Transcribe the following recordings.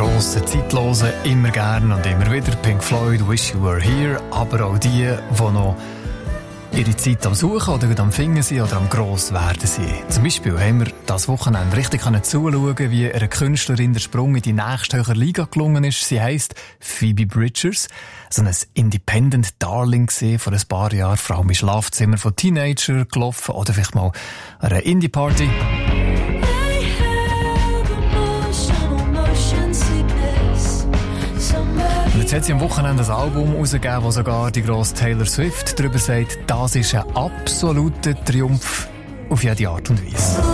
grossen, zeitlosen, immer gern und immer wieder. Pink Floyd, Wish You Were Here, aber auch die noch ihre Zeit am Suchen oder am Finden sind oder am Grosswerden sind. Zum Beispiel haben wir das Wochenende richtig zuschauen, wie einer Künstlerin der Sprung in die nächsthöhere Liga gelungen ist. Sie heisst Phoebe Bridgers. So ein Independent Darling gesehen vor ein paar Jahren, vor allem im Schlafzimmer von Teenager gelaufen oder vielleicht mal an einer Indie-Party. Und jetzt hat sie am Wochenende ein Album herausgegeben, wo sogar die grosse Taylor Swift darüber sagt, das ist ein absoluter Triumph auf jede Art und Weise.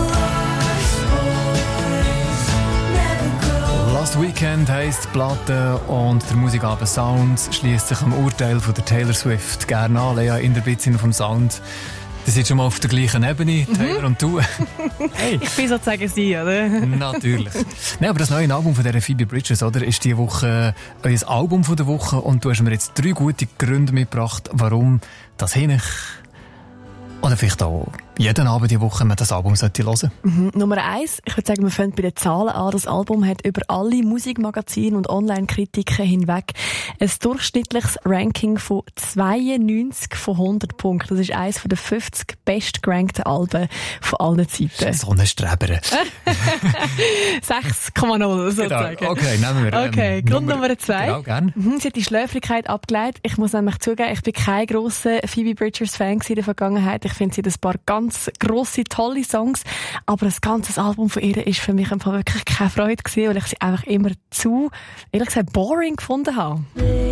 Last Weekend heisst die Platte und der Musikabend Sounds schließt sich am Urteil von der Taylor Swift gerne an. Lea Inderbizin vom Sound. Sie sind schon mal auf der gleichen Ebene, Taylor und du. Hey. Ich bin sozusagen sie, oder? Natürlich. Nein, aber das neue Album von dieser Phoebe Bridgers, oder, ist diese Woche euer Album von der Woche und du hast mir jetzt 3 gute Gründe mitgebracht, warum das hin oder vielleicht auch jeden Abend die Woche man das Album sollte hören. Nummer 1, ich würde sagen, wir fangen bei den Zahlen an. Das Album hat über alle Musikmagazine und Online-Kritiken hinweg ein durchschnittliches Ranking von 92 von 100 Punkten. Das ist eines der 50 bestgerankten Alben von allen Zeiten. So eine Streber. 6,0 sozusagen. Genau. Okay, nehmen wir. Okay, Grund Nummer 2. Genau, gerne. Sie hat die Schläfrigkeit abgeleitet. Ich muss nämlich zugeben, ich bin kein grosser Phoebe Bridgers-Fan in der Vergangenheit. Ich finde, sie hat ein paar ganz grosse, tolle Songs, aber ein ganzes Album von ihr ist für mich einfach wirklich keine Freude gewesen, weil ich sie einfach immer zu, ehrlich gesagt, boring gefunden habe.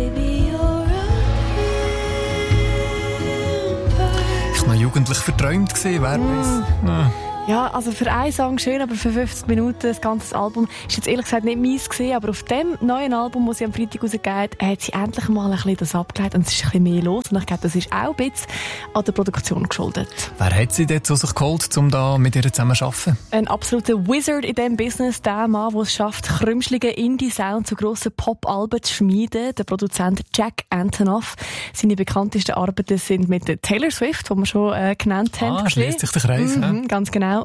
Ich war noch jugendlich verträumt gewesen, wer weiss. Ja, also für einen Song schön, aber für 50 Minuten das ganze Album ist jetzt ehrlich gesagt nicht meins gewesen, aber auf dem neuen Album, das sie am Freitag rausgegeben hat sie endlich mal ein bisschen das abgeleitet und es ist ein bisschen mehr los und ich glaube, das ist auch ein bisschen an der Produktion geschuldet. Wer hat sie dort zu sich geholt, um da mit ihr zusammen zu arbeiten? Ein absoluter Wizard in diesem Business, der Mann, der es schafft, krümschlige Indie-Sound zu grossen Pop-Alben zu schmieden, der Produzent Jack Antonoff. Seine bekanntesten Arbeiten sind mit der Taylor Swift, die wir schon genannt haben. Schließt sich der Kreis. Ganz genau.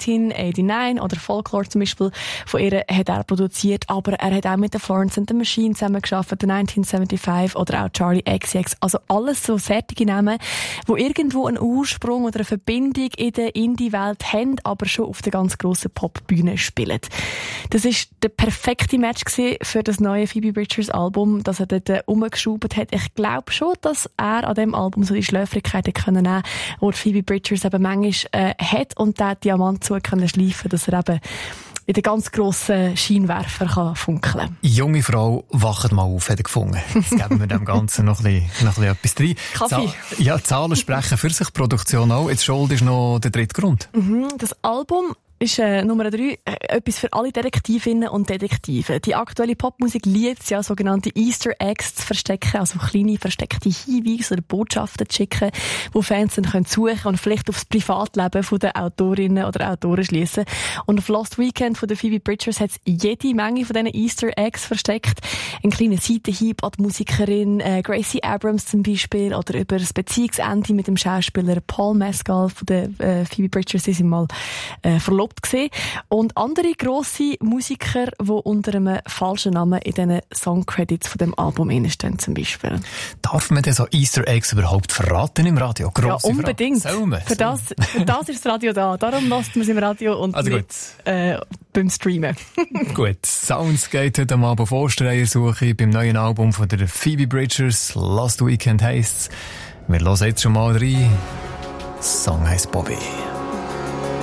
1989 oder Folklore zum Beispiel von ihr hat er produziert, aber er hat auch mit der Florence and the Machine zusammengearbeitet, der 1975 oder auch Charlie XCX. Also alles so fertige Namen, die irgendwo einen Ursprung oder eine Verbindung in der Indie-Welt haben, aber schon auf der ganz grossen Popbühne spielen. Das ist der perfekte Match für das neue Phoebe Bridgers Album, das er dort rumgeschraubt hat. Ich glaube schon, dass er an diesem Album so die Schläfrigkeit können nehmen, die Phoebe Bridgers eben manchmal hat und der Diamant zu können schleifen, dass er eben in den ganz grossen Scheinwerfer kann funkeln kann. Junge Frau, wacht mal auf, hat er gefunden. Jetzt geben wir dem Ganzen noch ein bisschen etwas rein. Kaffee. Zahlen sprechen für sich, Produktion auch. Jetzt Schuld ist noch der dritte Grund. Das Album ist Nummer 3 etwas für alle Detektivinnen und Detektive. Die aktuelle Popmusik liebt es ja, sogenannte Easter Eggs zu verstecken, also kleine versteckte Hinweise oder Botschaften zu schicken, wo Fans dann suchen können und vielleicht aufs Privatleben von der Autorinnen oder Autoren schliessen. Und auf Last Weekend von der Phoebe Bridgers hat es jede Menge von diesen Easter Eggs versteckt. Ein kleiner Seitenhieb an die Musikerin Gracie Abrams zum Beispiel oder über das Beziehungsende mit dem Schauspieler Paul Mescal von der Phoebe Bridgers, die sind mal verlobt gesehen. Und andere grosse Musiker, die unter einem falschen Namen in diesen Songcredits von dem Album stehen, zum Beispiel. Darf man denn so Easter Eggs überhaupt verraten im Radio? Grosse ja, unbedingt. Für das ist das Radio da. Darum lasst man es im Radio und also nicht beim Streamen. Gut, Sounds geht heute Abend auf Ostereiersuche beim neuen Album von der Phoebe Bridgers. Last Weekend heisst's. Wir hören jetzt schon mal rein. Der Song heisst Bobby.